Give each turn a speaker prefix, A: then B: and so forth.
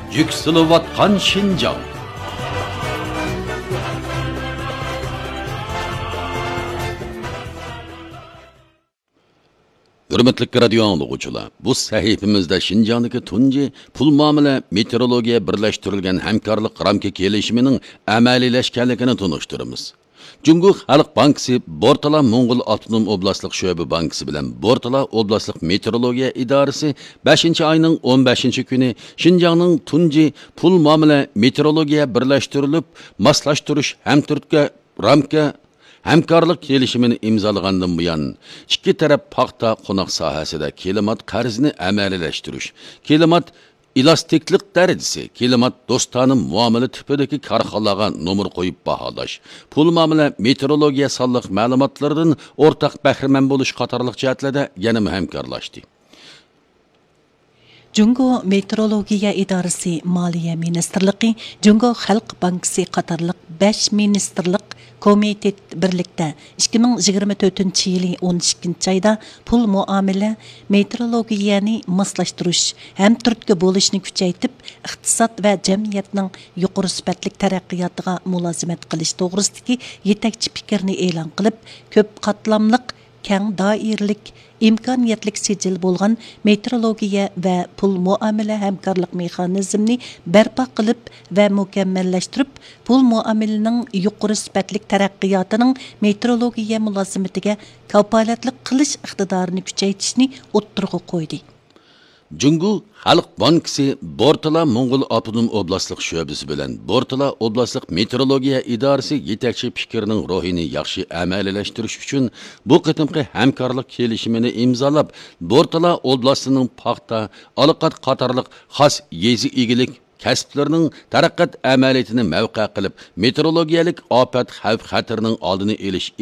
A: Yükselivatkan Şinjan. Hürmetlik radio anlıqçılar, bu sahifimizde Şinjandagi tunji pul muomala meteorologiya birlashtirilgan hamkorlik ramka kelishimining amaliyleşkenligini tunuşturamiz. Jungo Xalq Bankasi Bortala Mo'ng'ul Avtonom Oblastlik Sho'ba Bankasi bilan Bortala Oblastlik Meteorologiya idorasi 5-oyning 15-kuni Şinjanning tunji pul muomala meteorologiya birlashtirilib, moslashtirish hamturtga ramka hamkorlik kelishimini imzolagandan buyon ikki taraf paxta qo'noq sohasida klimat qarzini amaliylashtirish, klimat elastiklik darajasi, klimat do'stona muomala tipidagi korxonalarga nomer qo'yib baholash, pul muomala meteorologiya sonliq ma'lumotlaridan o'rtaq bahramand bo'lish qatorliq jihatlarda yana hamkorlashdi.
B: Jungo Meteorologiya idorasi, Moliya ministrligi, Jungo Xalq Bankasi qatorliq 5 ministrlik komitet birlikda 2024-yili 12-oyda pul muomala meteorologiyani moslashtirish ham turtki bo'lishni kuchaytirib, iqtisod va jamiyatning yuqori sifatli taraqqiyotiga mulozimat qilish to'g'risidagi yetakchi fikrni e'lon qilib, ko'p qatlamliq keng doiralik imkoniyatlik sijil bo'lgan meteorologiya va pul muomala hamkorlik mexanizmini barpo qilib va mukammallashtirib, pul muomalaning yuqori sifatli taraqqiyotining meteorologiya mulozimatiga kafolatlik qilish iqtidorini kuchaytirishni o'ttirg'a qo'ydi.
A: Jungo Xalq Bankasi Bortala Mo'ng'ul Avtonom Oblastlik Sho'basi bilan Bortala Oblastlik Meteorologiya idorasi yetakchi fikrining ruhini yaxshi amaliylashtirish uchun bu qitimqi hamkorlik kelishimini imzolab, Bortala Oblastining paxta, aloqat qatorliq xos yezi egilik kasblarining taraqqiyot amaliyotini mavqe qilib, meteorologiyalik ofat xavf xatarning oldini olish